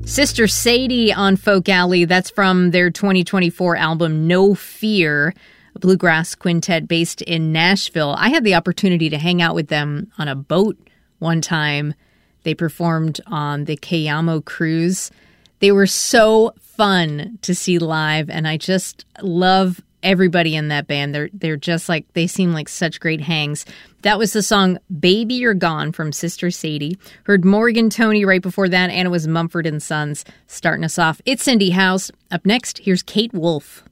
Sister Sadie on Folk Alley. That's from their 2024 album, No Fear, a bluegrass quintet based in Nashville. I had the opportunity to hang out with them on a boat one time. They performed on the Cayamo cruise. They were so fun to see live, and I just love everybody in that band. They're just like, they seem like such great hangs. That was the song Baby You're Gone from Sister Sadie. Heard Morgan Tony right before that, and it was Mumford & Sons starting us off. It's Cindy House. Up next, here's Kate Wolf.